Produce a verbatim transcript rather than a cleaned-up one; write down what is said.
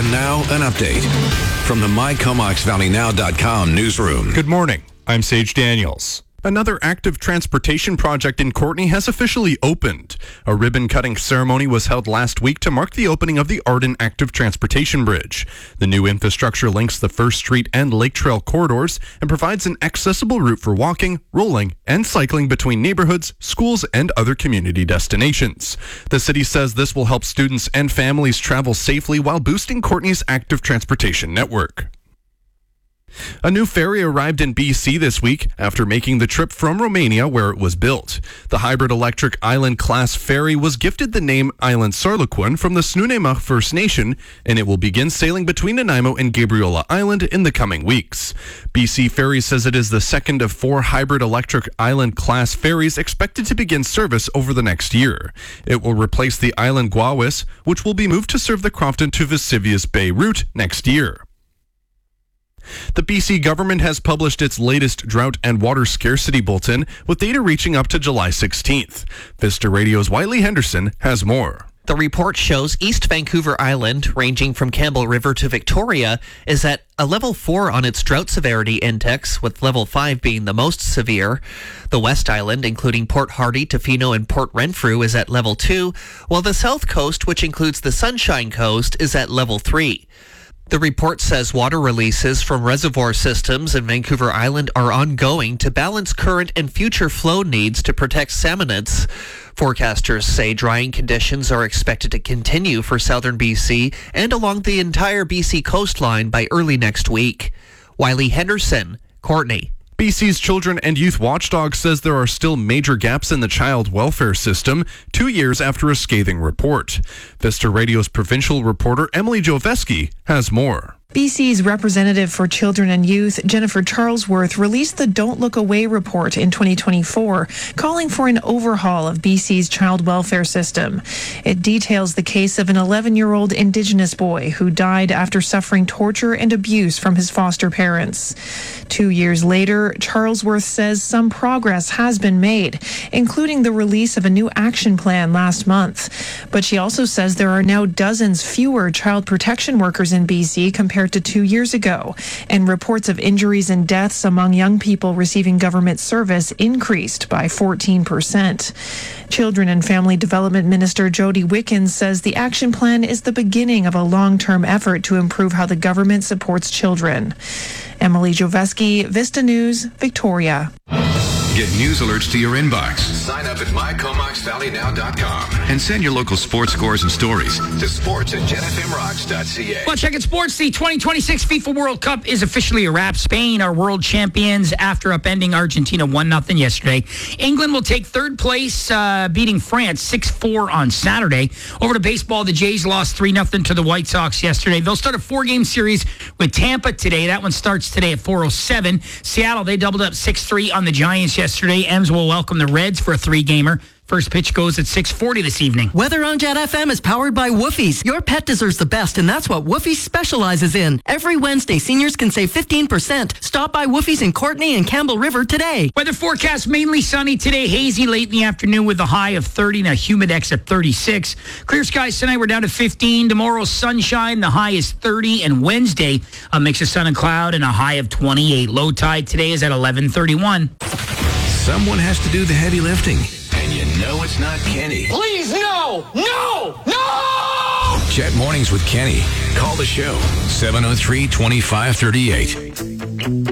And now, an update from the My Comox Valley Now dot com newsroom. Good morning. I'm Sage Daniels. Another active transportation project in Courtenay has officially opened. A ribbon-cutting ceremony was held last week to mark the opening of the Arden Active Transportation Bridge. The new infrastructure links the First Street and Lake Trail corridors and provides an accessible route for walking, rolling, and cycling between neighborhoods, schools, and other community destinations. The city says this will help students and families travel safely while boosting Courtenay's active transportation network. A new ferry arrived in B C this week after making the trip from Romania where it was built. The hybrid electric Island-class ferry was gifted the name Island Sarloquin from the Snuneymuxw First Nation, and it will begin sailing between Nanaimo and Gabriola Island in the coming weeks. B C Ferries says it is the second of four hybrid electric Island-class ferries expected to begin service over the next year. It will replace the Island Guawis, which will be moved to serve the Crofton to Vesuvius Bay route next year. The B C government has published its latest drought and water scarcity bulletin with data reaching up to July sixteenth. Vista Radio's Wiley Henderson has more. The report shows East Vancouver Island, ranging from Campbell River to Victoria, is at a level four on its drought severity index, with level five being the most severe. The West Island, including Port Hardy, Tofino, and Port Renfrew, is at level two, while the South Coast, which includes the Sunshine Coast, is at level three. The report says water releases from reservoir systems in Vancouver Island are ongoing to balance current and future flow needs to protect salmonids. Forecasters say drying conditions are expected to continue for southern B C and along the entire B C coastline by early next week. Wiley Henderson, Courtenay. B C's Children and Youth Watchdog says there are still major gaps in the child welfare system, two years after a scathing report. Vista Radio's provincial reporter Emily Joveski has more. B C's representative for children and youth, Jennifer Charlesworth, released the Don't Look Away report in twenty twenty-four, calling for an overhaul of B C's child welfare system. It details the case of an eleven-year-old Indigenous boy who died after suffering torture and abuse from his foster parents. Two years later, Charlesworth says some progress has been made, including the release of a new action plan last month. But she also says there are now dozens fewer child protection workers in B C compared to two years ago, and reports of injuries and deaths among young people receiving government service increased by fourteen percent. Children and Family Development Minister Jody Wickens says the action plan is the beginning of a long-term effort to improve how the government supports children. Emily Joveski, Vista News, Victoria. Get news alerts to your inbox. Sign up at My Comox Valley Now dot com and send your local sports scores and stories to sports at Gen F M rocks dot c a. Well, check it, sports. The twenty twenty-six FIFA World Cup is officially a wrap. Spain are world champions after upending Argentina one nothing yesterday. England will take third place, uh, beating France six four on Saturday. Over to baseball, the Jays lost three nothing to the White Sox yesterday. They'll start a four-game series with Tampa today. That one starts today at four oh seven. Seattle, they doubled up six three on the Giants yesterday. Yesterday, Ems will welcome the Reds for a three-gamer. First pitch goes at six forty this evening. Weather on Jet F M is powered by Woofies. Your pet deserves the best, and that's what Woofies specializes in. Every Wednesday, seniors can save fifteen percent. Stop by Woofies in Courtenay and Campbell River today. Weather forecast, mainly sunny today, hazy late in the afternoon with a high of thirty and a humidex at thirty-six. Clear skies tonight, we're down to fifteen. Tomorrow, sunshine, the high is thirty. And Wednesday, a mix of sun and cloud and a high of twenty-eight. Low tide today is at eleven thirty-one. Someone has to do the heavy lifting, and you know it's not Kenny. Please, no! No! No! Jet Mornings with Kenny. Call the show, seven oh three, two five three eight.